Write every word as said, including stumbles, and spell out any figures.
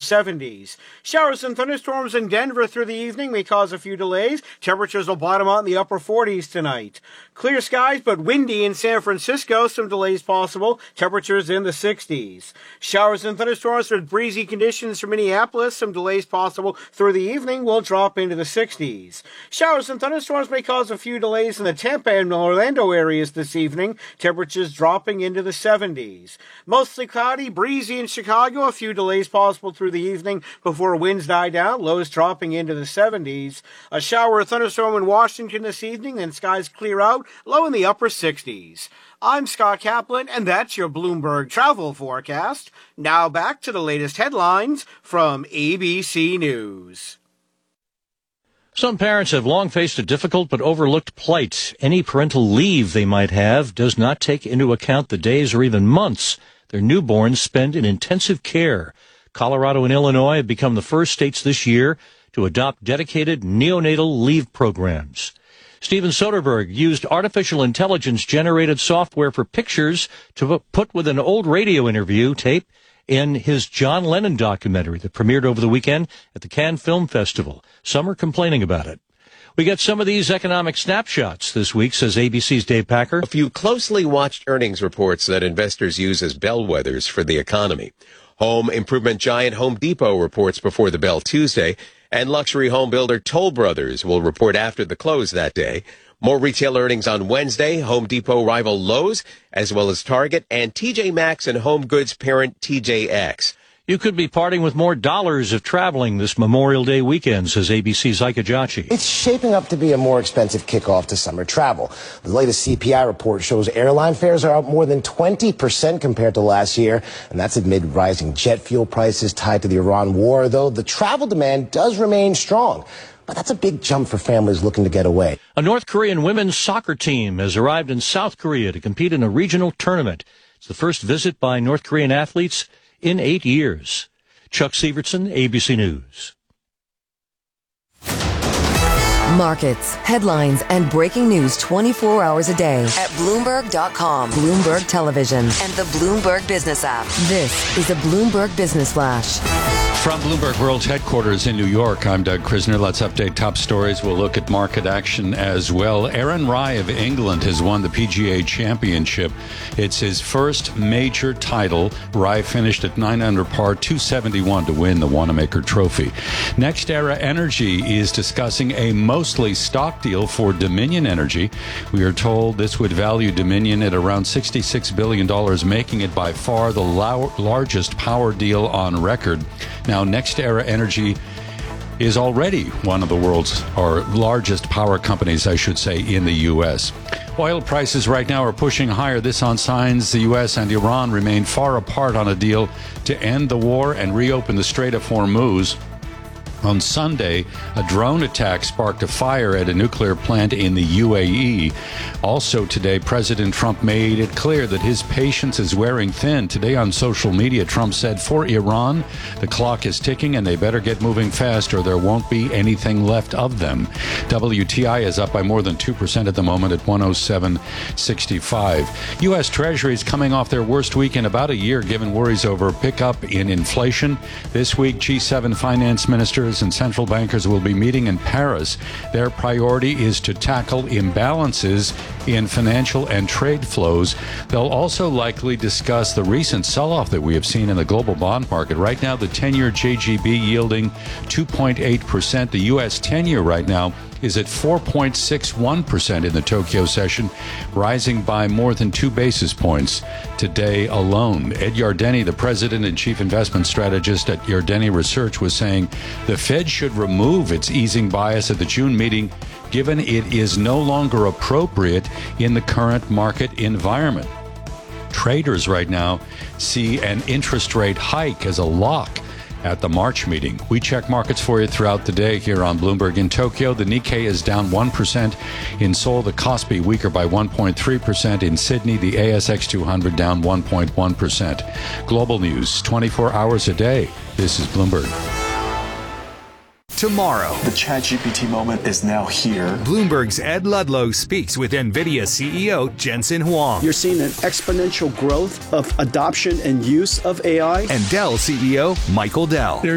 seventies. Showers and thunderstorms in Denver through the evening may cause a few delays. Temperatures will bottom out in the upper forties tonight. Clear skies but windy in San Francisco. Some delays possible. Temperatures in the sixties. Showers and thunderstorms with breezy conditions for Minneapolis. Some delays possible through the evening will drop into the sixties. Showers and thunderstorms may cause a few delays in the Tampa and Orlando areas this evening. Temperatures dropping into the seventies. Mostly cloudy, breezy in Chicago. A few delays possible through the evening before winds die down. Lows dropping into the seventies. A shower or thunderstorm in Washington this evening. Then skies clear out. Low in the upper sixties. I'm Scott Kaplan, and that's your Bloomberg travel forecast. Now back to the latest headlines from A B C News. Some parents have long faced a difficult but overlooked plight. Any parental leave they might have does not take into account the days or even months their newborns spend in intensive care. Colorado and Illinois have become the first states this year to adopt dedicated neonatal leave programs. Steven Soderbergh used artificial intelligence-generated software for pictures to put with an old radio interview tape in his John Lennon documentary that premiered over the weekend at the Cannes Film Festival. Some are complaining about it. We get some of these economic snapshots this week, says A B C's Dave Packer. A few closely watched earnings reports that investors use as bellwethers for the economy. Home improvement giant Home Depot reports before the bell Tuesday, and luxury home builder Toll Brothers will report after the close that day. More retail earnings on Wednesday. Home Depot rival Lowe's, as well as Target, and T J Maxx and home goods parent T J X. You could be parting with more dollars if traveling this Memorial Day weekend, says A B C's Ike Ajachi. It's shaping up to be a more expensive kickoff to summer travel. The latest C P I report shows airline fares are up more than twenty percent compared to last year, and that's amid rising jet fuel prices tied to the Iran war, though the travel demand does remain strong. But that's a big jump for families looking to get away. A North Korean women's soccer team has arrived in South Korea to compete in a regional tournament. It's the first visit by North Korean athletes in eight years. Chuck Severson, A B C News. Markets, headlines, and breaking news twenty-four hours a day at Bloomberg dot com, Bloomberg Television, and the Bloomberg Business app. This is a Bloomberg Business Flash. From Bloomberg World's headquarters in New York, I'm Doug Krisner. Let's update top stories. We'll look at market action as well. Aaron Rai of England has won the P G A Championship. It's his first major title. Rai finished at nine under par, two seventy-one to win the Wanamaker Trophy. NextEra Energy is discussing a mostly stock deal for Dominion Energy. We are told this would value Dominion at around sixty-six billion dollars, making it by far the lar- largest power deal on record. Now, NextEra Energy is already one of the world's or largest power companies, I should say, in the U S. Oil prices right now are pushing higher. This on signs the U S and Iran remain far apart on a deal to end the war and reopen the Strait of Hormuz. On Sunday, a drone attack sparked a fire at a nuclear plant in the U A E. Also today, President Trump made it clear that his patience is wearing thin. Today on social media, Trump said, for Iran, the clock is ticking and they better get moving fast or there won't be anything left of them. W T I is up by more than two percent at the moment at one oh seven sixty-five. U S Treasury is coming off their worst week in about a year, given worries over pickup in inflation. This week, G seven finance ministers and central bankers will be meeting in Paris. Their priority is to tackle imbalances in financial and trade flows. They'll also likely discuss the recent sell-off that we have seen in the global bond market. Right now, the ten-year J G B yielding two point eight percent. The U S ten-year right now is at four point six one percent in the Tokyo session, rising by more than two basis points today alone. Ed Yardeni, the president and chief investment strategist at Yardeni Research, was saying the Fed should remove its easing bias at the June meeting, given it is no longer appropriate in the current market environment. Traders right now see an interest rate hike as a lock at the March meeting. We check markets for you throughout the day here on Bloomberg. In Tokyo, the Nikkei is down one percent. In Seoul, the Kospi weaker by one point three percent. In Sydney, the A S X two hundred down one point one percent. Global news, twenty-four hours a day. This is Bloomberg. Tomorrow, the ChatGPT moment is now here. Bloomberg's Ed Ludlow speaks with NVIDIA C E O Jensen Huang. You're seeing an exponential growth of adoption and use of A I. And Dell C E O Michael Dell.